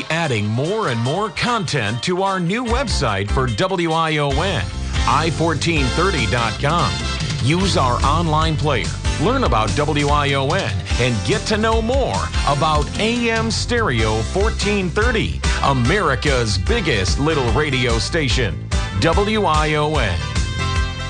be adding more and more content to our new website for WION, i1430.com. Use our online player, learn about WION, and get to know more about AM Stereo 1430, America's biggest little radio station, WION.